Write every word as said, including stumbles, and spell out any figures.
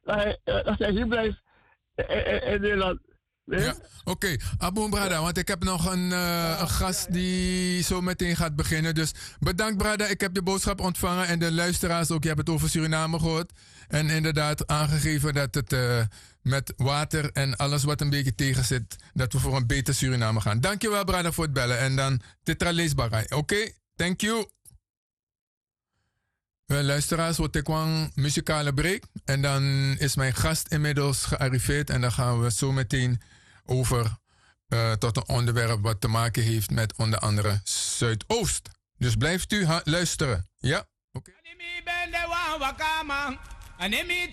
hij, dat hij hier blijft in Nederland. Ja, oké. Okay. Abu Brada, want ik heb nog een, uh, een gast die zo meteen gaat beginnen. Dus bedankt, Brada. Ik heb je boodschap ontvangen en de luisteraars ook. Je hebt het over Suriname gehoord. En inderdaad aangegeven dat het uh, met water en alles wat een beetje tegen zit, dat we voor een beter Suriname gaan. Dankjewel, Brada, voor het bellen. En dan Titra leesbaar. Oké, okay? Thank you. Wel, luisteraars, wat ik een muzikale break. En dan is mijn gast inmiddels gearriveerd. En dan gaan we zo meteen over uh, tot een onderwerp wat te maken heeft met onder andere Zuidoost. Dus blijft u luisteren. Ja? Oké. Okay.